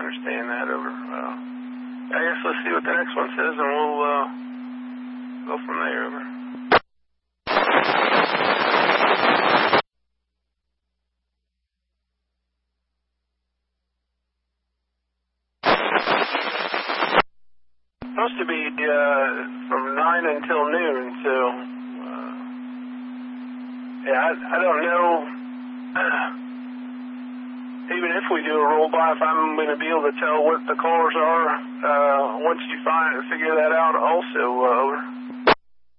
understand that, over. I guess let's see what the next one says, and we'll go from there, over. Supposed to be from 9 until noon, so yeah, I don't know. Even if we do a roll by, if I'm going to be able to tell what the cars are once you figure that out also, over.